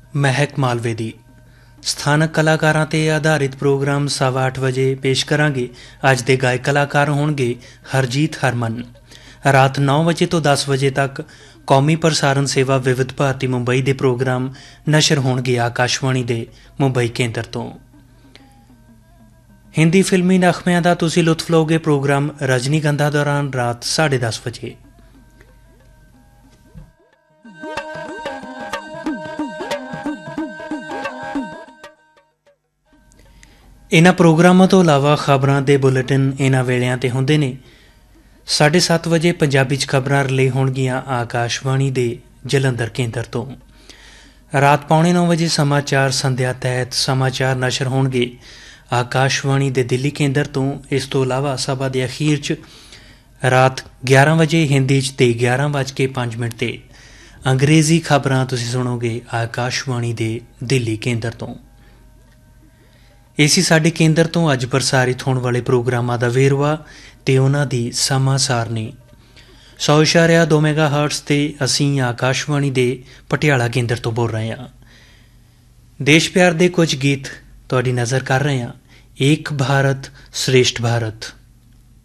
ਮਹਿਕ ਮਾਲਵੇ ਦੀ। ਸਥਾਨਕ ਕਲਾਕਾਰਾਂ 'ਤੇ ਆਧਾਰਿਤ ਪ੍ਰੋਗਰਾਮ 8:15 ਵਜੇ ਪੇਸ਼ ਕਰਾਂਗੇ। ਅੱਜ ਦੇ ਗਾਇਕ ਕਲਾਕਾਰ ਹੋਣਗੇ ਹਰਜੀਤ ਹਰਮਨ। ਰਾਤ 9 ਵਜੇ ਤੋਂ 10 ਵਜੇ ਤੱਕ ਕੌਮੀ ਪ੍ਰਸਾਰਣ ਸੇਵਾ ਵਿਵਿਧ ਭਾਰਤੀ ਮੁੰਬਈ ਦੇ ਪ੍ਰੋਗਰਾਮ ਨਸ਼ਰ ਹੋਣਗੇ ਆਕਾਸ਼ਵਾਣੀ ਦੇ ਮੁੰਬਈ ਕੇਂਦਰ ਤੋਂ। ਹਿੰਦੀ ਫਿਲਮੀ ਨਗਮਿਆਂ ਦਾ ਤੁਸੀਂ ਲੁਤਫ ਲਓਗੇ ਪ੍ਰੋਗਰਾਮ ਰਜਨੀਗੰਧਾ ਦੌਰਾਨ ਰਾਤ 10:30 ਵਜੇ। ਇਹਨਾਂ ਪ੍ਰੋਗਰਾਮਾਂ ਤੋਂ ਇਲਾਵਾ ਖਬਰਾਂ ਦੇ ਬੁਲੇਟਿਨ ਇਹਨਾਂ ਵੇਲਿਆਂ 'ਤੇ ਹੁੰਦੇ ਨੇ। 7:30 ਵਜੇ ਪੰਜਾਬੀ 'ਚ ਖਬਰਾਂ ਰਿਲੇ ਹੋਣਗੀਆਂ ਆਕਾਸ਼ਵਾਣੀ ਦੇ ਜਲੰਧਰ ਕੇਂਦਰ ਤੋਂ। ਰਾਤ 9:45 ਵਜੇ ਸਮਾਚਾਰ ਸੰਧਿਆ ਤਹਿਤ ਸਮਾਚਾਰ ਨਸ਼ਰ ਹੋਣਗੇ ਆਕਾਸ਼ਵਾਣੀ ਦੇ ਦਿੱਲੀ ਕੇਂਦਰ ਤੋਂ। ਇਸ ਤੋਂ ਇਲਾਵਾ ਸਭਾ ਦੇ ਅਖੀਰ 'ਚ ਰਾਤ 11 ਵਜੇ ਹਿੰਦੀ 'ਚ ਅਤੇ 11:05 'ਤੇ ਅੰਗਰੇਜ਼ੀ ਖਬਰਾਂ ਤੁਸੀਂ ਸੁਣੋਗੇ ਆਕਾਸ਼ਵਾਣੀ ਦੇ ਦਿੱਲੀ ਕੇਂਦਰ ਤੋਂ। ਇਹ ਸੀ ਸਾਡੇ ਕੇਂਦਰ ਤੋਂ ਅੱਜ ਪ੍ਰਸਾਰਿਤ ਹੋਣ ਵਾਲੇ ਪ੍ਰੋਗਰਾਮਾਂ ਦਾ ਵੇਰਵਾ ਅਤੇ ਉਹਨਾਂ ਦੀ ਸਮਾਂ ਸਾਰਣੀ। 100.2 ਮੈਗਾਹਰਟਜ਼ 'ਤੇ ਅਸੀਂ ਆਕਾਸ਼ਵਾਣੀ ਦੇ ਪਟਿਆਲਾ ਕੇਂਦਰ ਤੋਂ ਬੋਲ ਰਹੇ ਹਾਂ। ਦੇਸ਼ ਪਿਆਰ ਦੇ ਕੁਝ ਗੀਤ ਤੁਹਾਡੀ ਨਜ਼ਰ ਕਰ ਰਹੇ ਹਾਂ। ਏਕ ਭਾਰਤ ਸ਼੍ਰੇਸ਼ਠ ਭਾਰਤ।